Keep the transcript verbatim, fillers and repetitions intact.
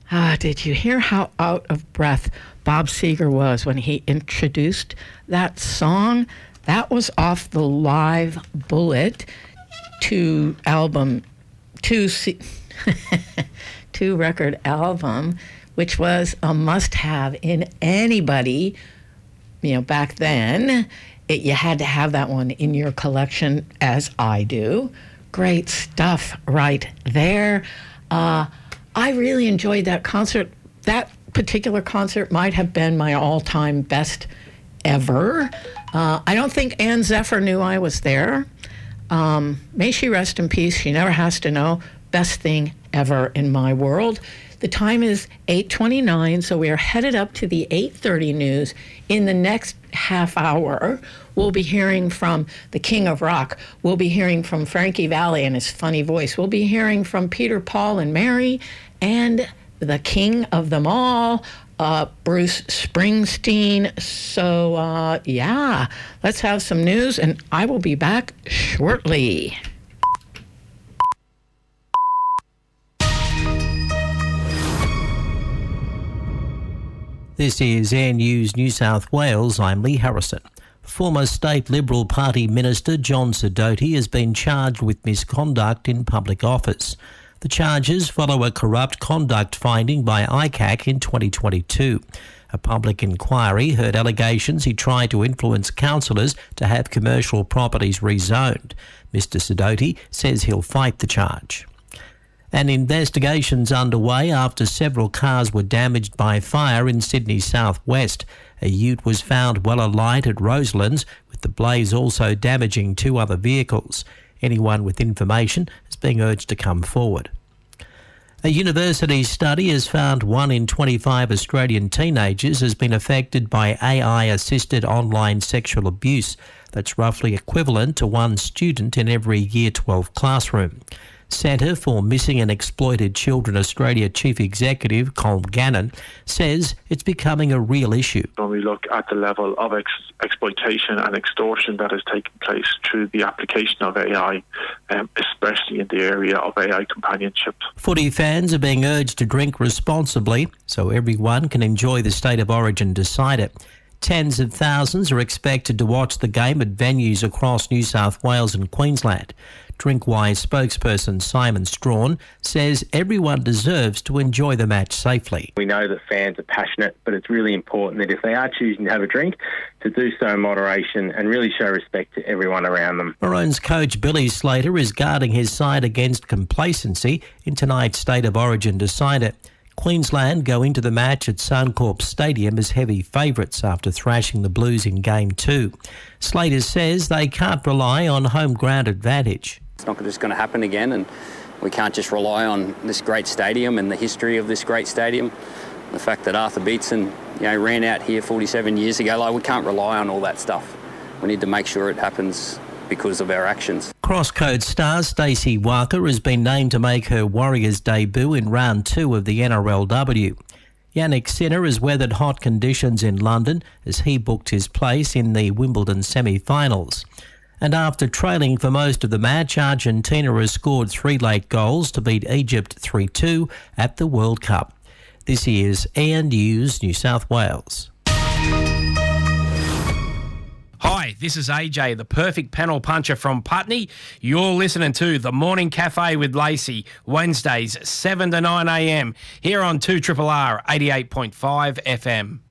Ah, did you hear how out of breath Bob Seger was when he introduced that song? That was off the Live Bullet two album, two C- two record album, which was a must-have in anybody. You know, back then, it, you had to have that one in your collection, as I do. Great stuff right there. Uh, I really enjoyed that concert. That particular concert might have been my all-time best ever. Uh, I don't think Ann Zephyr knew I was there. Um, may she rest in peace. She never has to know. Best thing ever in my world. The time is eight twenty-nine, so we are headed up to the eight thirty news. In the next half hour, we'll be hearing from the King of Rock. We'll be hearing from Frankie Valli and his funny voice. We'll be hearing from Peter, Paul, and Mary, and the king of them all, uh, Bruce Springsteen. So, uh, yeah, let's have some news, and I will be back shortly. This is Air News New South Wales. I'm Lee Harrison. Former State Liberal Party Minister John Sidoti has been charged with misconduct in public office. The charges follow a corrupt conduct finding by I C A C in twenty twenty-two. A public inquiry heard allegations he tried to influence councillors to have commercial properties rezoned. Mister Sidoti says he'll fight the charge. An investigation's underway after several cars were damaged by fire in Sydney's southwest. A ute was found well alight at Roselands, with the blaze also damaging two other vehicles. Anyone with information is being urged to come forward. A university study has found one in twenty-five Australian teenagers has been affected by A I-assisted online sexual abuse. That's roughly equivalent to one student in every Year twelve classroom. Centre for Missing and Exploited Children Australia Chief Executive Colm Gannon says it's becoming a real issue. When we look at the level of ex- exploitation and extortion that is taking place through the application of A I, um, especially in the area of A I companionship. Footy fans are being urged to drink responsibly so everyone can enjoy the State of Origin Decider. Tens of thousands are expected to watch the game at venues across New South Wales and Queensland. Drinkwise spokesperson Simon Strawn says everyone deserves to enjoy the match safely. We know that fans are passionate, but it's really important that if they are choosing to have a drink, to do so in moderation and really show respect to everyone around them. Maroons coach Billy Slater is guarding his side against complacency in tonight's State of Origin Decider. Queensland go into the match at Suncorp Stadium as heavy favourites after thrashing the Blues in Game two. Slater says they can't rely on home ground advantage. It's not just going to happen again, and we can't just rely on this great stadium and the history of this great stadium. The fact that Arthur Beetson, you know, ran out here forty-seven years ago, like, we can't rely on all that stuff. We need to make sure it happens because of our actions. Crosscode star Stacey Walker has been named to make her Warriors debut in round two of the N R L W. Yannick Sinner has weathered hot conditions in London as he booked his place in the Wimbledon semi-finals. And after trailing for most of the match, Argentina has scored three late goals to beat Egypt three two at the World Cup. This is Air News New South Wales. Hi, this is A J, the perfect panel puncher from Putney. You're listening to The Morning Cafe with Lacey, Wednesdays seven to nine a m here on two R R R eighty-eight point five F M.